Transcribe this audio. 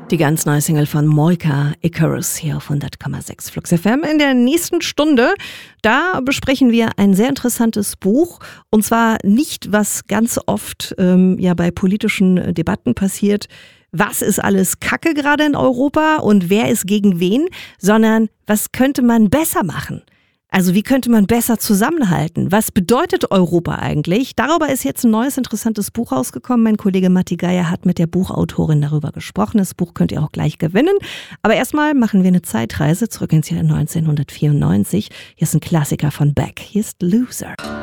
Die ganz neue Single von Moika, Icarus, hier auf 100,6 Flux FM. In der nächsten Stunde, da besprechen wir ein sehr interessantes Buch. Und zwar nicht, was ganz oft bei politischen Debatten passiert. Was ist alles Kacke gerade in Europa und wer ist gegen wen? Sondern was könnte man besser machen? Also wie könnte man besser zusammenhalten? Was bedeutet Europa eigentlich? Darüber ist jetzt ein neues, interessantes Buch rausgekommen. Mein Kollege Matti Geier hat mit der Buchautorin darüber gesprochen. Das Buch könnt ihr auch gleich gewinnen. Aber erstmal machen wir eine Zeitreise zurück ins Jahr 1994. Hier ist ein Klassiker von Beck. Hier ist Loser.